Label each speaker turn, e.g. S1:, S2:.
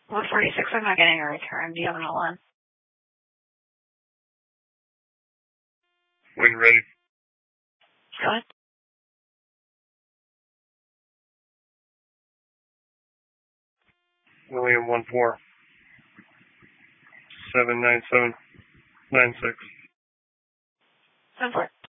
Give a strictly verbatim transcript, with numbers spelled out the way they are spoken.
S1: one forty-six, I'm not getting a return. Do you have an line?
S2: When ready.
S1: Go ahead.
S2: William one four seven nine seven nine six.
S1: Seven four.